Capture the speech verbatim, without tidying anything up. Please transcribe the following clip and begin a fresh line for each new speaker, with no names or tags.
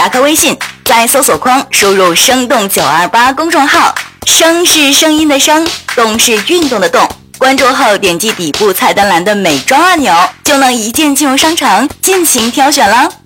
打开微信，在搜索框输入生动九二八公众号，声是声音的声，动是运动的动。关注后点击底部菜单栏的美妆按钮，就能一键进入商城进行挑选了。